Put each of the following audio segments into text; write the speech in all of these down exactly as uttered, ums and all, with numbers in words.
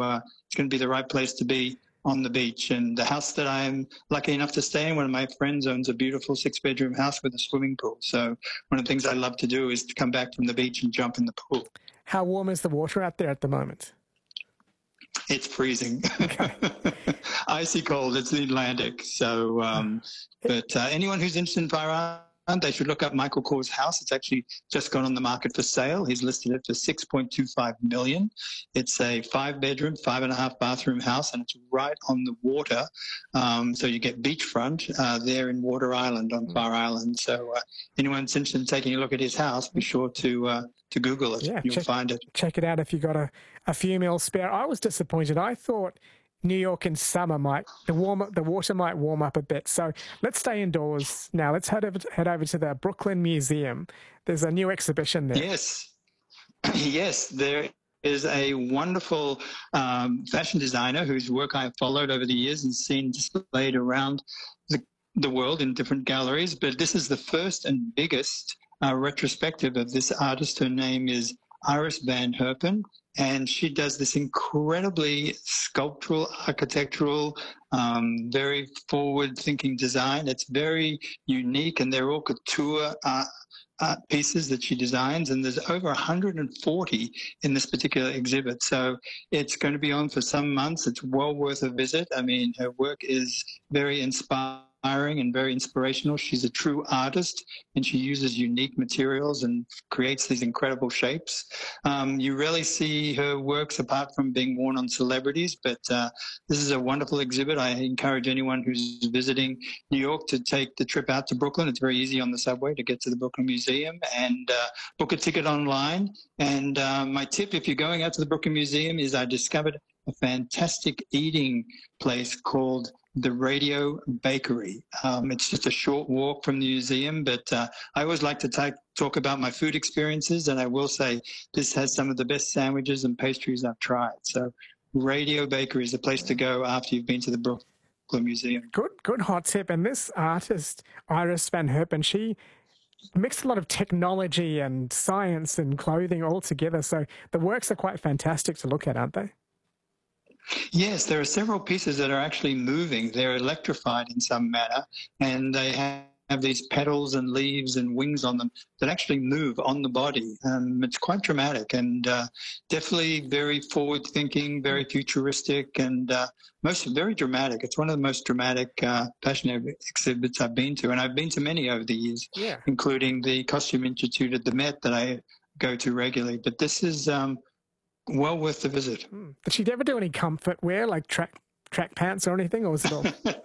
uh, it's going to be the right place to be on the beach. And the house that I'm lucky enough to stay in, one of my friends owns a beautiful six-bedroom house with a swimming pool. So one of the things I love to do is to come back from the beach and jump in the pool. How warm is the water out there at the moment? It's freezing. Okay. Icy cold. It's the Atlantic. So, um, but uh, anyone who's interested in Fire Island, they should look up Michael Corr's house. It's actually just gone on the market for sale. He's listed it for six point two five million dollars. It's a five-bedroom, five and a half bathroom house, and it's right on the water. Um, so you get beachfront uh, there in Water Island on Fire Island. So uh, anyone's interested in taking a look at his house, be sure to uh, to Google it. Yeah, You'll check, find it. Check it out if you've got a, a few mil spare. I was disappointed. I thought New York in summer might the warm the water might warm up a bit. So let's stay indoors now. Let's head over to, head over to the Brooklyn Museum. There's a new exhibition there. Yes, yes, there is a wonderful um, fashion designer whose work I've followed over the years and seen displayed around the the world in different galleries. But this is the first and biggest uh, retrospective of this artist. Her name is Iris Van Herpen. And she does this incredibly sculptural, architectural, um, very forward-thinking design. It's very unique, and they're all couture art, art pieces that she designs. And there's over one hundred forty in this particular exhibit. So it's going to be on for some months. It's well worth a visit. I mean, her work is very inspiring and very inspirational. She's a true artist, and she uses unique materials and creates these incredible shapes. Um, you rarely see her works apart from being worn on celebrities, but uh, this is a wonderful exhibit. I encourage anyone who's visiting New York to take the trip out to Brooklyn. It's very easy on the subway to get to the Brooklyn Museum, and uh, book a ticket online. And uh, my tip, if you're going out to the Brooklyn Museum, is I discovered a fantastic eating place called the Radio Bakery. Um, it's just a short walk from the museum, but uh, I always like to take, talk about my food experiences, and I will say this has some of the best sandwiches and pastries I've tried. So Radio Bakery is a place to go after you've been to the Brooklyn Museum. Good, good hot tip. And this artist, Iris Van Herpen, she mixed a lot of technology and science and clothing all together. So the works are quite fantastic to look at, aren't they? Yes, there are several pieces that are actually moving. They're electrified in some manner, and they have, have these petals and leaves and wings on them that actually move on the body. Um, it's quite dramatic and uh, definitely very forward-thinking, very futuristic, and uh, most very dramatic. It's one of the most dramatic uh, fashion exhibits I've been to, and I've been to many over the years, yeah. including the Costume Institute at the Met that I go to regularly. But this is um, well worth the visit. Mm. Did she ever do any comfort wear, like track track pants or anything, or was it all?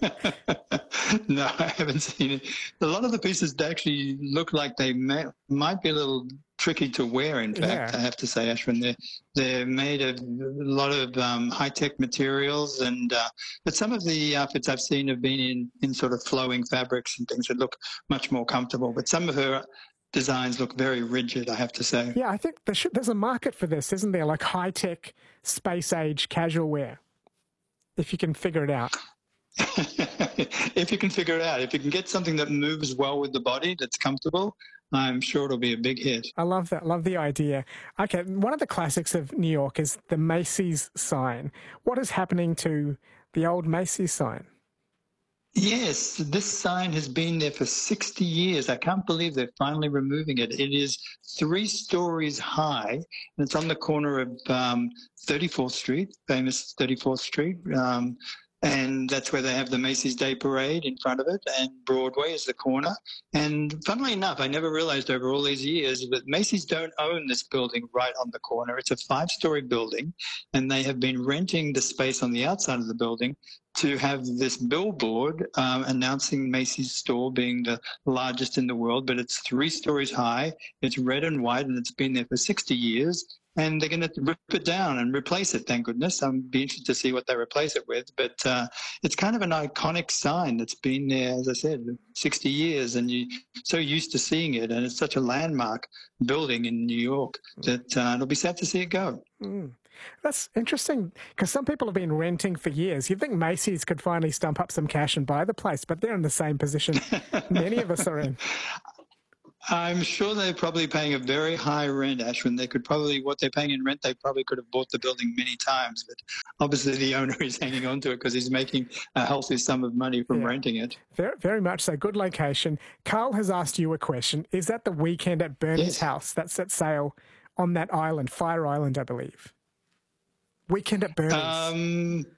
No, I haven't seen it. A lot of the pieces actually look like they may, might be a little tricky to wear, in fact, Yeah. I have to say, Ashwin. They're, they're made of a lot of um, high-tech materials, and uh, but some of the outfits I've seen have been in, in sort of flowing fabrics and things that look much more comfortable. But some of her designs look very rigid, I have to say. Yeah, I think there should, there's a market for this, isn't there? Like high-tech, space-age casual wear, if you can figure it out. If you can figure it out, if you can get something that moves well with the body, that's comfortable, I'm sure it'll be a big hit. I love that. Love the idea. Okay, one of the classics of New York is the Macy's sign. What is happening to the old Macy's sign? Yes, this sign has been there for sixty years. I can't believe they're finally removing it. It is three stories high, and it's on the corner of um, thirty-fourth Street, famous thirty-fourth Street. Um, and that's where they have the Macy's Day Parade in front of it, and Broadway is the corner. And funnily enough, I never realized over all these years, but Macy's don't own this building right on the corner. It's a five-story building, and they have been renting the space on the outside of the building to have this billboard um, announcing Macy's store being the largest in the world, but it's three stories high, it's red and white, and it's been there for sixty years, and they're going to rip it down and replace it, thank goodness. I'm be interested to see what they replace it with, but uh, it's kind of an iconic sign that's been there, as I said, sixty years, and you're so used to seeing it, and it's such a landmark building in New York that uh, it'll be sad to see it go. Mm. That's interesting, because some people have been renting for years. You'd think Macy's could finally stump up some cash and buy the place, but they're in the same position many of us are in. I'm sure they're probably paying a very high rent, Ashwin. They could probably, what they're paying in rent, they probably could have bought the building many times. But obviously the owner is hanging on to it because he's making a healthy sum of money from Yeah. renting it. Very, very much so. Good location. Carl has asked you a question. Is that the Weekend at Bernie's Yes. house that set sail on that island, Fire Island, I believe? Weekend at Bernie's. Um,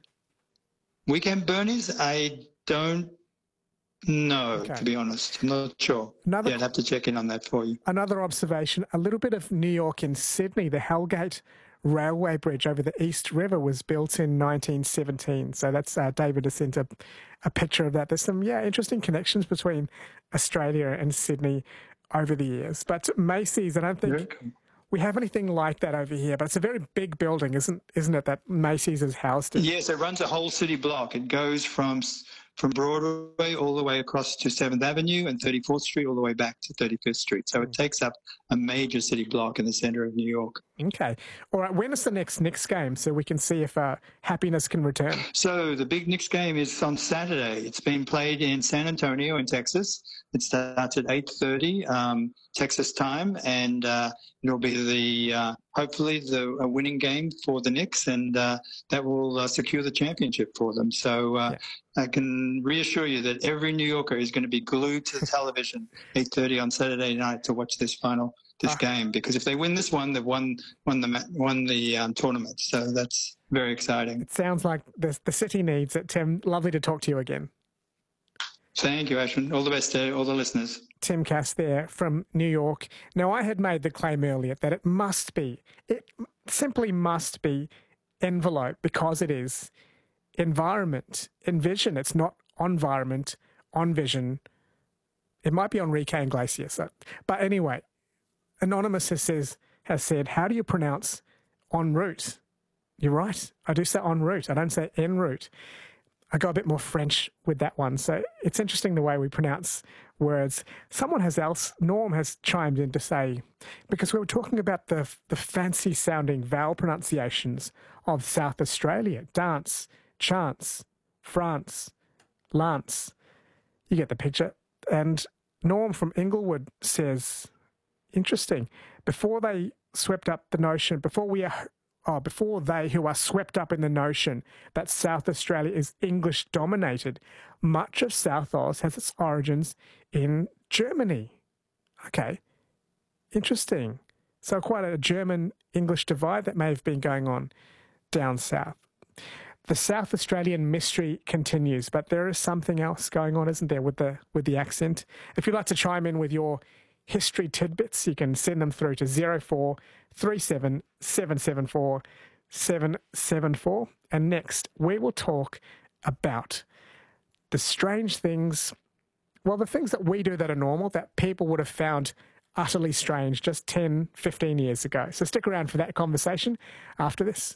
Weekend Bernie's, I don't know, Okay. to be honest. I'm not sure. Another- yeah, I'd have to check in on that for you. Another observation, a little bit of New York in Sydney. The Hellgate Railway Bridge over the East River was built in nineteen seventeen. So that's uh, David has sent a, a picture of that. There's some, yeah, interesting connections between Australia and Sydney over the years. But Macy's, I don't think Very cool. we have anything like that over here. But it's a very big building, isn't isn't it, that Macy's is housed in? Yes, it runs a whole city block. It goes from from Broadway all the way across to seventh Avenue and thirty-fourth Street all the way back to thirty-fifth Street. So it takes up a major city block in the center of New York. Okay. All right. When is the next Knicks game so we can see if uh, happiness can return? So the big Knicks game is on Saturday. It's being played in San Antonio in Texas. It starts at eight thirty um, Texas time, and uh, it'll be the uh, hopefully the a winning game for the Knicks, and uh, that will uh, secure the championship for them. So uh, Yeah. I can reassure you that every New Yorker is going to be glued to the television eight thirty on Saturday night to watch this final this Ah. game, because if they win this one, they've won won the ma- won the um, tournament. So that's very exciting. It sounds like the, the city needs it. Tim, lovely to talk to you again. Thank you, Ashwin. All the best to all the listeners. Tim Cass there from New York. Now, I had made the claim earlier that it must be, it simply must be envelope because it is environment, envision. It's not environment, on vision. It might be Enrique Iglesias. But anyway, Anonymous has, says, has said, how do you pronounce en route? You're right. I do say en route. I don't say en route. I got a bit more French with that one. So it's interesting the way we pronounce words. Someone has else, Norm has chimed in to say, because we were talking about the the fancy sounding vowel pronunciations of South Australia, dance, chance, France, lance. You get the picture. And Norm from Inglewood says, interesting, before they swept up the notion, before we are Oh, before they who are swept up in the notion that South Australia is English dominated, much of South Oz has its origins in Germany. Okay, interesting. So quite a German-English divide that may have been going on down south. The South Australian mystery continues, but there is something else going on, isn't there, with the with the accent? If you'd like to chime in with your history tidbits, you can send them through to zero four three seven seven seven four seven seven four. And next, we will talk about the strange things, well, the things that we do that are normal that people would have found utterly strange just ten, fifteen years ago. So stick around for that conversation after this.